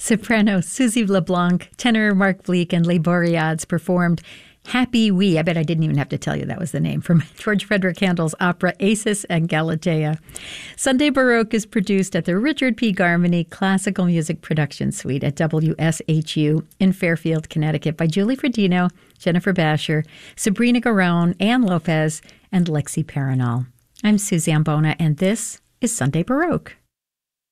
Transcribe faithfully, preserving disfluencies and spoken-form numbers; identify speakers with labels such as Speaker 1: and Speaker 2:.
Speaker 1: Soprano Susie LeBlanc, tenor Mark Bleek, and Les Boreads performed Happy We. I bet I didn't even have to tell you that was the name, from George Frederick Handel's opera Acis and Galatea. Sunday Baroque is produced at the Richard P. Garmany Classical Music Production Suite at W S H U in Fairfield, Connecticut by Julie Fredino, Jennifer Basher, Sabrina Garone, Ann Lopez, and Lexi Paranol. I'm Suzanne Bona, and this is Sunday Baroque.